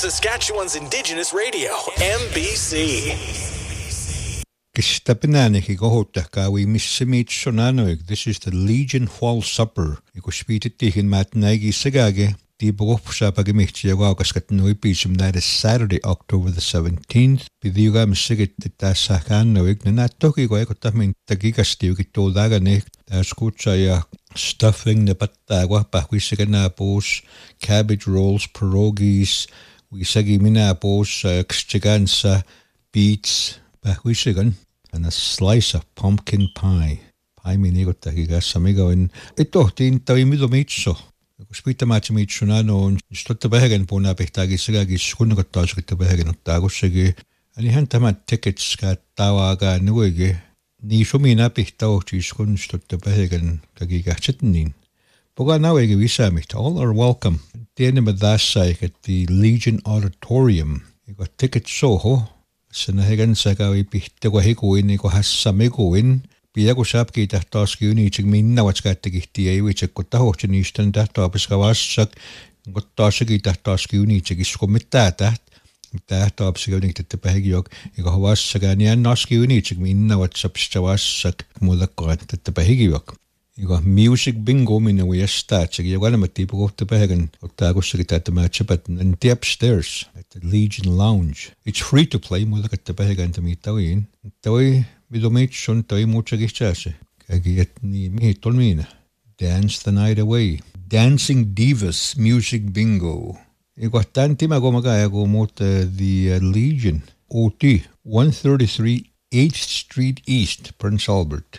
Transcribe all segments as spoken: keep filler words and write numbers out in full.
Saskatchewan's Indigenous radio, M B C. Gistapinaniki kohutahkawi missimiitsonanoik. This is the Legion Fall Supper. Ikuspititihin matnagi sagage. Die Berufsapagimichtiagaukaskatnui pisum. That is Saturday, October the seventeenth. Pidiugam sigit tasakanoik. Nanatoki ko ekotamin tagigastiugitolaganik. Taskutsaya stuffing the patagua pahwisaganapos, cabbage rolls, pierogies, wisagiminapos, xchigansa, beets, pahwisigan, and a slice of pumpkin pie. Pie minigotagigas amigo in ito tin tawimido mitso. Spita machimitso na no stotta behagen pona pehtagi sigagi skunugatas kita behagen ottagosigi. Anihan tamat tickets ka tawaga nuige. Ni shumina pihtauchis kun stotta behagen kagigachitnin. Boga nawege visamit. All are welcome. Tienimadassai at the Legion Auditorium. You got tickets soho. Sanahegan sagawi pihtagwahikuin iko hassamikuin. Piago sapki tahtaski unichig minna watskattigihti ei wichek kottahochnistan tahtapiskavassak kottaasigi tahtaski unichig iskommittaataht tahtaapsiga uniktatte pähigiok iko havassagan jannaski unichig minna watsapstavassak mudakkatte pähigiok iko music bingo minna wiestatsig ja kalmatti puhta pähigan ottaagussagi tahta matchapat and the upstairs at the Legion Lounge. It's free to play mudakatte pähigan tamitawin tawi Midomitson toi mucha gichase. Kagiet ni mi tolmina. Dance the night away. Dancing Divas Music Bingo. Iguatanti magomagaya go mot the uh, Legion. O T one thirty-three eighth Street East, Prince Albert.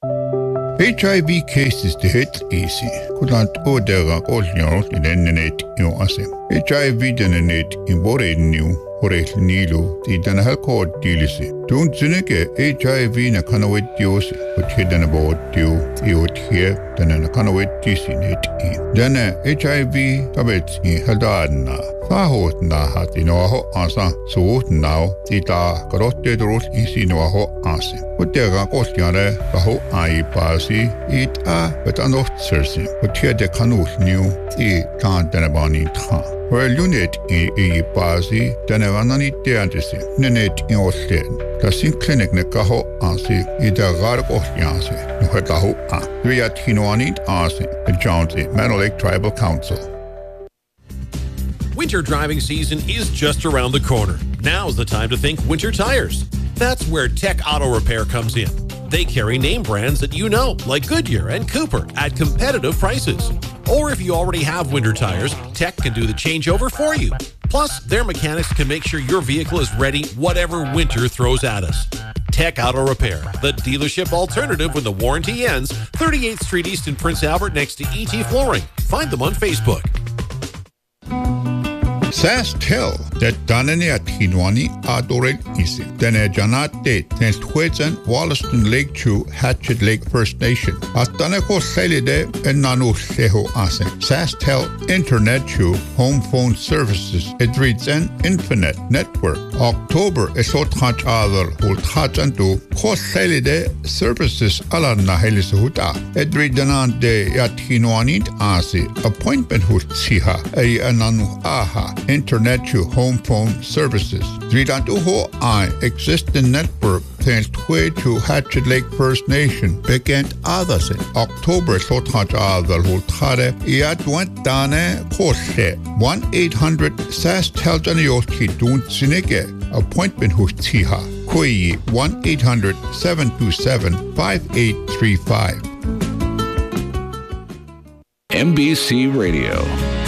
H I V cases the hit easy. Couldn't order all your net you ase. H I V denet in bore new. Horel Nilo, the Danahal Dilisi. Don't Zineke H I V na Kanawet Dios, but hidden about you, you here, than a Kanawet Disinate in. Then H I V Tabets in Hadadna. Fahot na hat in Oaho Asa, so now, Tita, Garotte Rose is in Oaho Asa. But there are Ostiare, Baho Ai Pasi, it a, but an off Cersei, but here the Kanus new, e can't Danabani Tra. Well, unit in a Pasi, then a Vanani Teantisi, Nenet in Osted. The Sin Clinic Nekaho Asi, either Garg Ostiansi, Nuhetaho A. We are Tinoanit Asi, the Jonesy, Meadow Lake Tribal Council. Winter driving season is just around the corner. Now's the time to think winter tires. That's where Tech Auto Repair comes in. They carry name brands that you know, like Goodyear and Cooper, at competitive prices. Or if you already have winter tires, Tech can do the changeover for you. Plus, their mechanics can make sure your vehicle is ready whatever winter throws at us. Tech Auto Repair, the dealership alternative when the warranty ends, thirty-eighth Street East in Prince Albert next to E T Flooring. Find them on Facebook. SaskTel, that Danania Tinwani Adorel Isi, Dene Janate, Tens Twedzen, Wollaston Lake Chew, Hatchet Lake First Nation, Ataneko Selide, and Nanu Seho Ase, SaskTel Internet Chew, Home Phone Services, Edridzen Infinite Network, October Esotach Adel, Hultachantu, Kos Selide Services Alana Helisuta, Edridanante Yatinwanit Ase, Appointment Hutsiha, A Ananu Aha. Internet to home phone services. Dridantuho I existing network thanks to Hatchet Lake First Nation begin others October so touch other Hultare Iat went dane Kose one eight hundred Sas Teljanioski Dun Sineke appointment Hutiha Koi one eight hundred seven two seven five eight three five. M B C Radio.